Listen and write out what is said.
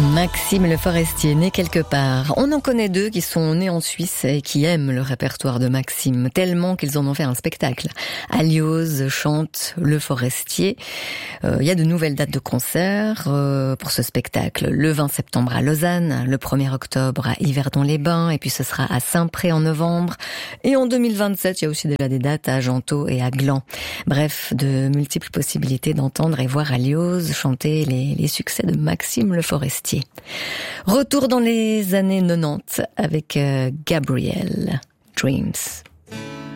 Maxime Le Forestier, né quelque part. On en connaît deux qui sont nés en Suisse et qui aiment le répertoire de Maxime, tellement qu'ils en ont fait un spectacle. Alioz chante Le Forestier. Il y a de nouvelles dates de concert pour ce spectacle. Le 20 septembre à Lausanne, le 1er octobre à Yverdon-les-Bains, et puis ce sera à Saint-Pré en novembre. Et en 2027, il y a aussi déjà des dates à Gentot et à Gland. Bref, de multiples possibilités d'entendre et voir Alioz chanter les succès de Maxime Le Forestier. Retour dans les années 90 avec Gabriel, Dreams.